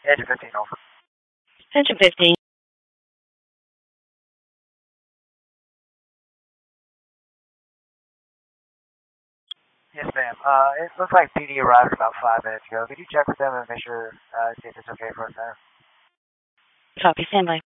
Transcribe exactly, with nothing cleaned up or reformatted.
Engine fifteen, over. Engine fifteen. Yes, ma'am. Uh, it looks like P D arrived about five minutes ago. Could you check with them and make sure, uh, see if it's okay for us there? Copy, standby.